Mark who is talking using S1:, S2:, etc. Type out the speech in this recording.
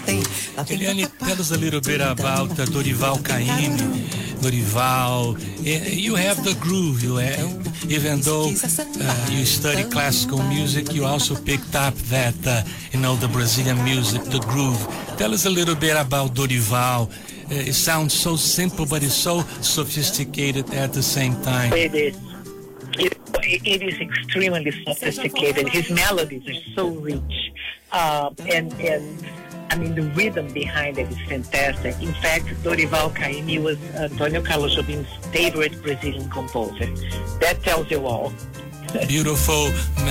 S1: Eliane, tell us a little bit about Dorival Caymmi. Dorival, you have the groove. Even though you study classical music, you also picked up that, the Brazilian music, the groove. Tell us a little bit about Dorival. It sounds so simple, but it's so sophisticated at the same time.
S2: It is. It is extremely sophisticated. His melodies are so rich, and I mean the rhythm behind it is fantastic. In fact, Dorival Caymmi was Antônio Carlos Jobim's favorite Brazilian composer. That tells you all.
S1: Beautiful